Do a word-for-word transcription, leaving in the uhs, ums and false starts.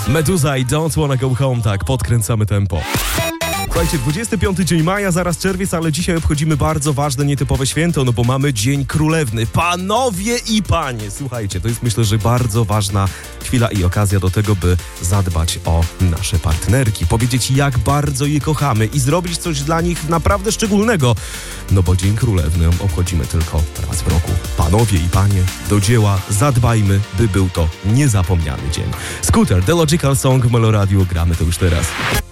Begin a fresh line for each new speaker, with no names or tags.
Meduza i Don't Wanna Go Home, tak, podkręcamy tempo. Słuchajcie, dwudziesty piąty dzień maja, zaraz czerwiec, ale dzisiaj obchodzimy bardzo ważne, nietypowe święto, no bo mamy Dzień Królewny. Panowie i panie, słuchajcie, to jest myślę, że bardzo ważna chwila i okazja do tego, by zadbać o nasze partnerki, powiedzieć jak bardzo je kochamy i zrobić coś dla nich naprawdę szczególnego, no bo Dzień Królewny obchodzimy tylko raz w roku. Panowie i panie, do dzieła, zadbajmy, by był to niezapomniany dzień. Scooter, The Logical Song w Meloradiu, gramy to już teraz.